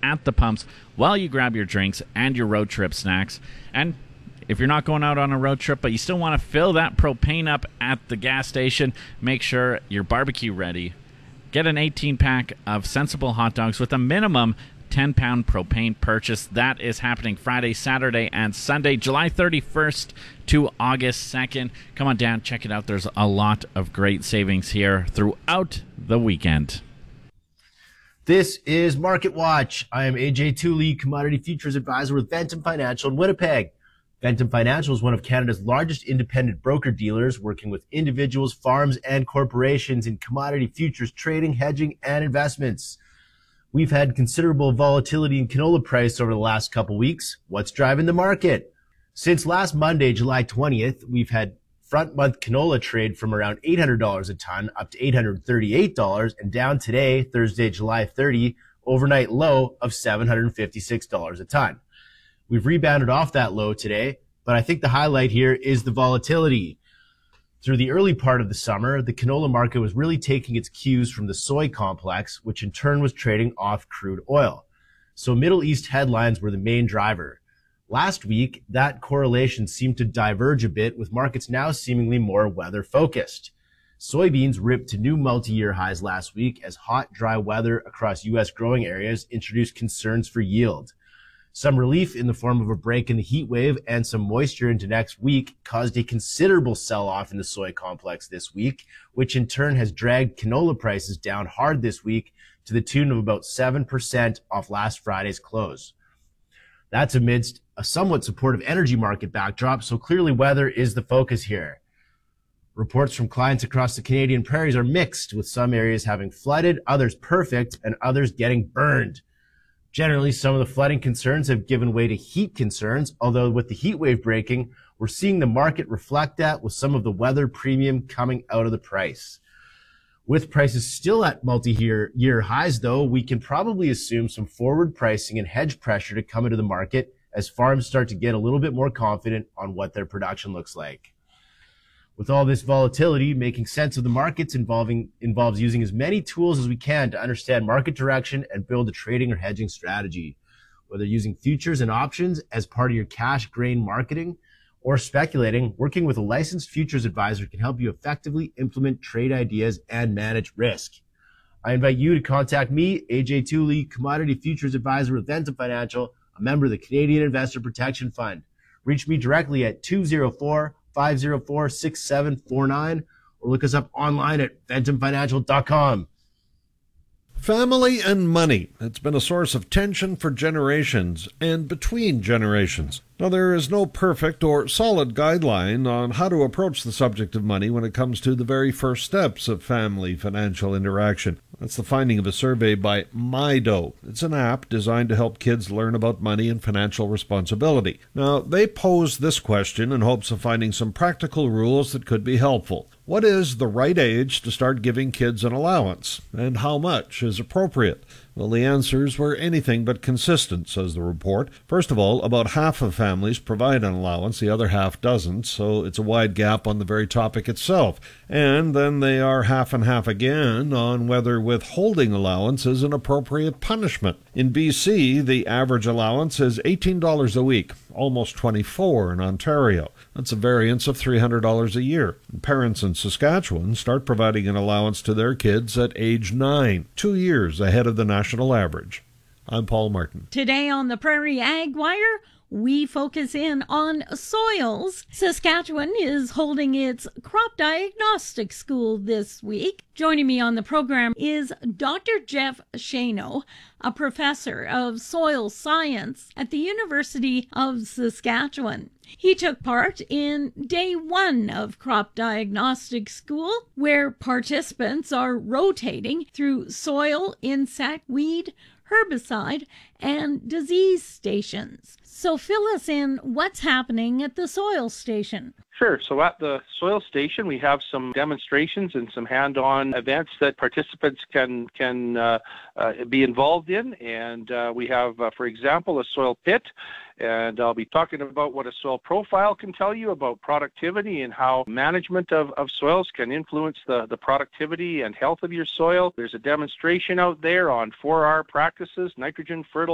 at the pumps while you grab your drinks and your road trip snacks. And if you're not going out on a road trip, but you still want to fill that propane up at the gas station, make sure you're barbecue ready. Get an 18-pack of Sensible hot dogs with a minimum 10-pound propane purchase. That is happening Friday, Saturday, and Sunday, July 31st to August 2nd. Come on down, check it out. There's a lot of great savings here throughout the weekend. This is Market Watch. I am AJ Tooley, Commodity Futures Advisor with Ventum Financial in Winnipeg. Ventum Financial is one of Canada's largest independent broker-dealers, working with individuals, farms, and corporations in commodity futures trading, hedging, and investments. We've had considerable volatility in canola price over the last couple weeks. What's driving the market? Since last Monday, July 20th, we've had front-month canola trade from around $800 a ton up to $838, and down today, Thursday, July 30, overnight low of $756 a ton. We've rebounded off that low today, but I think the highlight here is the volatility. Through the early part of the summer, the canola market was really taking its cues from the soy complex, which in turn was trading off crude oil. So Middle East headlines were the main driver. Last week, that correlation seemed to diverge a bit, with markets now seemingly more weather-focused. Soybeans ripped to new multi-year highs last week as hot, dry weather across U.S. growing areas introduced concerns for yield. Some relief in the form of a break in the heat wave and some moisture into next week caused a considerable sell-off in the soy complex this week, which in turn has dragged canola prices down hard this week to the tune of about 7% off last Friday's close. That's amidst a somewhat supportive energy market backdrop, so clearly weather is the focus here. Reports from clients across the Canadian prairies are mixed, with some areas having flooded, others perfect, and others getting burned. Generally, some of the flooding concerns have given way to heat concerns, although with the heat wave breaking, we're seeing the market reflect that, with some of the weather premium coming out of the price. With prices still at multi-year highs, though, we can probably assume some forward pricing and hedge pressure to come into the market as farms start to get a little bit more confident on what their production looks like. With all this volatility, making sense of the markets involves using as many tools as we can to understand market direction and build a trading or hedging strategy. Whether using futures and options as part of your cash grain marketing or speculating, working with a licensed futures advisor can help you effectively implement trade ideas and manage risk. I invite you to contact me, AJ Tooley, Commodity Futures Advisor with Ventum Financial, a member of the Canadian Investor Protection Fund. Reach me directly at 204-504-6749 or look us up online at ventumfinancial.com. Family and money. It's been a source of tension for generations and between generations. Now, there is no perfect or solid guideline on how to approach the subject of money when it comes to the very first steps of family financial interaction. That's the finding of a survey by Mydo. It's an app designed to help kids learn about money and financial responsibility. Now, they pose this question in hopes of finding some practical rules that could be helpful. What is the right age to start giving kids an allowance, and how much is appropriate? Well, the answers were anything but consistent, says the report. First of all, about half of families provide an allowance, the other half doesn't, so it's a wide gap on the very topic itself. And then they are half and half again on whether withholding allowance is an appropriate punishment. In BC, the average allowance is $18 a week, almost $24 in Ontario. That's a variance of $300 a year. Parents in Saskatchewan start providing an allowance to their kids at age 9, 2 years ahead of the national average. I'm Paul Martin. Today on the Prairie Ag Wire, we focus in on soils. Saskatchewan is holding its crop diagnostic school this week. Joining me on the program is Dr. Jeff Shano, a professor of soil science at the University of Saskatchewan. He took part in day one of crop diagnostic school, where participants are rotating through soil, insect, weed, herbicide, and disease stations. So fill us in what's happening at the soil station. Sure. So at the soil station, we have some demonstrations and some hand-on events that participants can be involved in. And we have, for example, a soil pit. And I'll be talking about what a soil profile can tell you about productivity and how management of soils can influence the productivity and health of your soil. There's a demonstration out there on 4R practices, nitrogen, fertilizer,